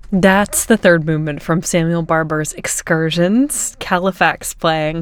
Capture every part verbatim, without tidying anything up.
That's the third movement from Samuel Barber's Excursions, Califax playing.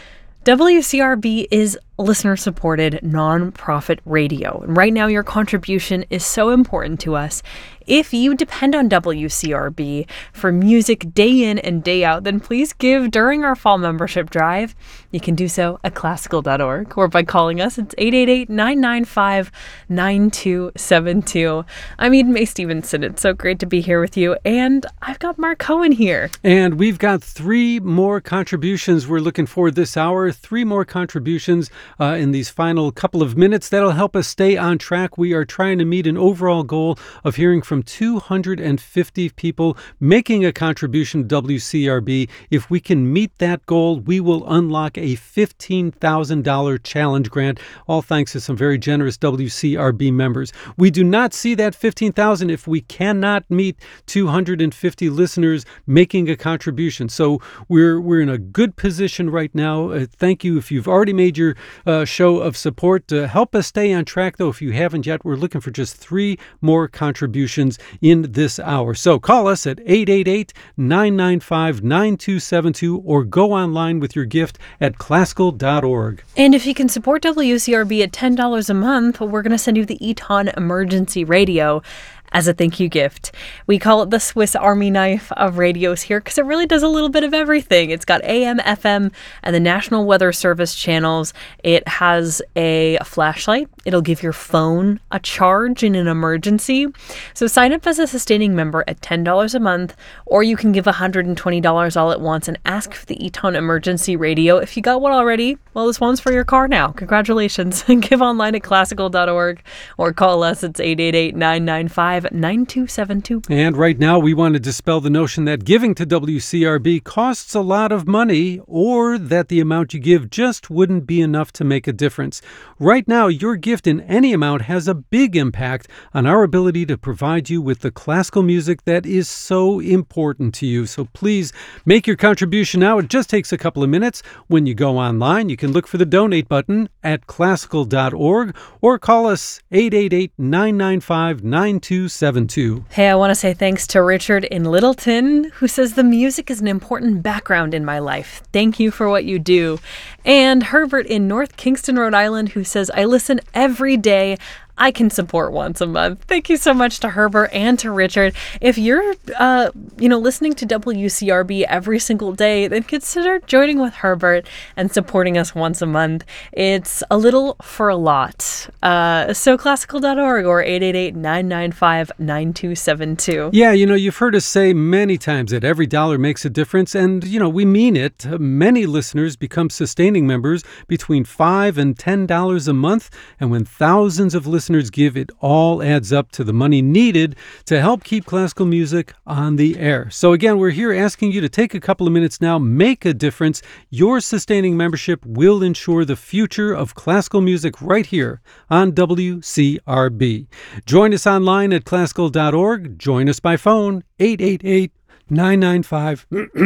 W C R B is listener-supported nonprofit radio. And right now, your contribution is so important to us. If you depend on W C R B for music day in and day out, then please give during our fall membership drive. You can do so at classical dot org or by calling us. It's eight eight eight, nine nine five, nine two seven two. I'm Eden Mae Stevenson. It's so great to be here with you. And I've got Mark Cohen here. And we've got three more contributions we're looking for this hour. Three more contributions uh, in these final couple of minutes. That'll help us stay on track. We are trying to meet an overall goal of hearing from two hundred fifty people making a contribution to W C R B. If we can meet that goal, we will unlock a fifteen thousand dollars challenge grant, all thanks to some very generous W C R B members. We do not see that fifteen thousand dollars if we cannot meet two hundred fifty listeners making a contribution. So we're we're in a good position right now. Uh, thank you if you've already made your uh, show of support. Uh, help us stay on track, though, if you haven't yet. We're looking for just three more contributions in this hour. So call us at eight eight eight, nine nine five, nine two seven two or go online with your gift at classical dot org. And if you can support W C R B at ten dollars a month, we're going to send you the Eton Emergency Radio as a thank you gift. We call it the Swiss Army knife of radios here because it really does a little bit of everything. It's got A M, F M, and the National Weather Service channels. It has a flashlight. It'll give your phone a charge in an emergency. So sign up as a sustaining member at ten dollars a month, or you can give one hundred twenty dollars all at once and ask for the Eton Emergency Radio. If you got one already, well, this one's for your car now. Congratulations. Give online at classical dot org or call us. It's eight eight eight, nine nine five, nine two seven two. And right now, we want to dispel the notion that giving to W C R B costs a lot of money or that the amount you give just wouldn't be enough to make a difference. Right now, your gift in any amount has a big impact on our ability to provide you with the classical music that is so important to you. So please make your contribution now. It just takes a couple of minutes. When you go online, you can look for the donate button at classical dot org or call us eight eight eight, nine nine five, nine two seven two. Hey, I want to say thanks to Richard in Littleton, who says the music is an important background in my life. Thank you for what you do. And Herbert in North Kingston, Rhode Island, who says, I listen every day. I can support once a month. Thank you so much to Herbert and to Richard. If you're, uh, you know, listening to W C R B every single day, then consider joining with Herbert and supporting us once a month. It's a little for a lot. Uh, so classical dot org or eight eight eight, nine nine five, nine two seven two. Yeah, you know, you've heard us say many times that every dollar makes a difference, and, you know, we mean it. Many listeners become sustaining members between five and ten dollars a month, and when thousands of listeners give, it all adds up to the money needed to help keep classical music on the air. So again, we're here asking you to take a couple of minutes now, make a difference. Your sustaining membership will ensure the future of classical music right here on W C R B. Join us online at classical dot org. Join us by phone, eight eight eight, nine nine five,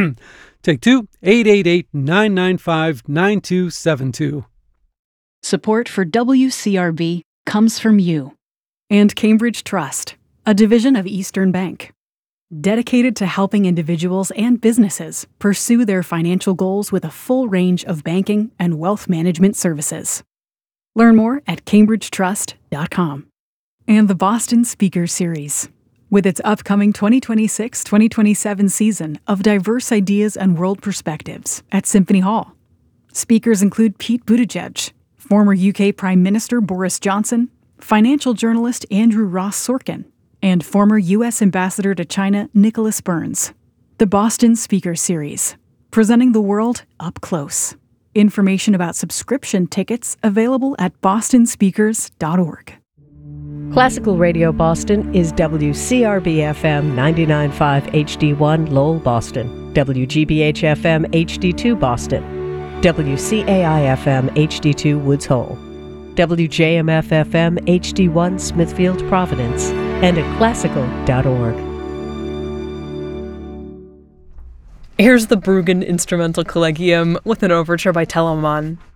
take two, eight eight eight, nine nine five, nine two seven two. Support for W C R B comes from you and Cambridge Trust, a division of Eastern Bank, dedicated to helping individuals and businesses pursue their financial goals with a full range of banking and wealth management services. Learn more at cambridge trust dot com. And the Boston Speaker Series, with its upcoming twenty twenty-six twenty twenty-seven season of diverse ideas and world perspectives at Symphony Hall. Speakers include Pete Buttigieg, former U K Prime Minister Boris Johnson, financial journalist Andrew Ross Sorkin, and former U S Ambassador to China Nicholas Burns. The Boston Speaker Series, presenting the world up close. Information about subscription tickets available at boston speakers dot org. Classical Radio Boston is W C R B F M ninety-nine point five H D one Lowell, Boston, W G B H F M H D two Boston, W C A I F M H D two Woods Hole, W J M F F M H D one Smithfield, Providence, and at classical dot org. Here's the Bruggen Instrumental Collegium with an overture by Telemann.